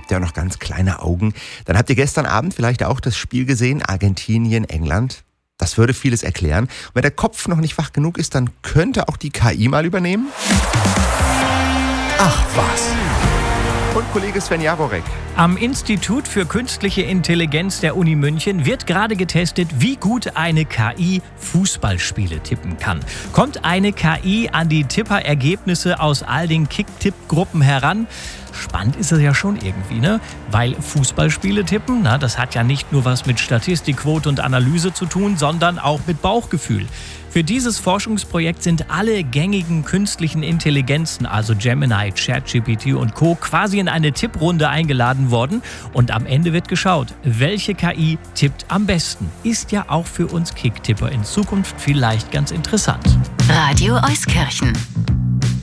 habt ihr auch noch ganz kleine Augen, dann habt ihr gestern Abend vielleicht auch das Spiel gesehen, Argentinien, England. Das würde vieles erklären. Und wenn der Kopf noch nicht wach genug ist, dann könnte auch die KI mal übernehmen. Ach was. Und Kollege Sven Jaworek. Am Institut für Künstliche Intelligenz der Uni München wird gerade getestet, wie gut eine KI Fußballspiele tippen kann. Kommt eine KI an die Tipperergebnisse aus all den Kick-Tipp-Gruppen heran? Spannend ist es ja schon irgendwie, ne? Weil Fußballspiele tippen, das hat ja nicht nur was mit Statistik, Quote und Analyse zu tun, sondern auch mit Bauchgefühl. Für dieses Forschungsprojekt sind alle gängigen künstlichen Intelligenzen, also Gemini, ChatGPT und Co., quasi in eine Tipprunde eingeladen worden. Und am Ende wird geschaut, welche KI tippt am besten. Ist ja auch für uns Kick-Tipper in Zukunft vielleicht ganz interessant. Radio Euskirchen.